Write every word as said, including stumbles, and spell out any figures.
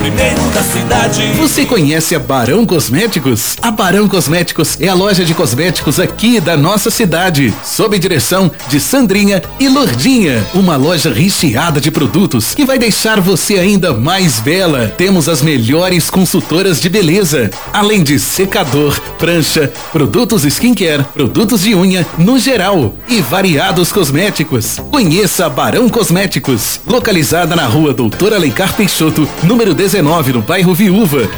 primeiro da cidade. Você conhece a Barão Cosméticos? A Barão Cosméticos é a loja de cosméticos aqui da nossa cidade, sob direção de Sandrinha e Lourdinha. Uma loja recheada de produtos que vai deixar você ainda mais bela. Temos as melhores consultoras de beleza, além de secador, prancha, produtos skincare, produtos de unha no geral e variados cosméticos. Conheça a Barão Cosméticos, localizada na rua Doutor Alencar Peixoto, número dezenove, no bairro Viúva.